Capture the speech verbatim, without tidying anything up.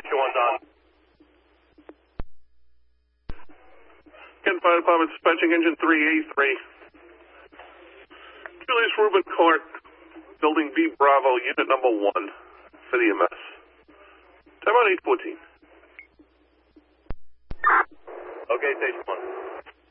Station one done. Kent Fire Department dispatching engine three eighty-three. Julius Rubin Court, Building B Bravo, unit number one for the E M S. Time out eight fourteen. Okay, Station one.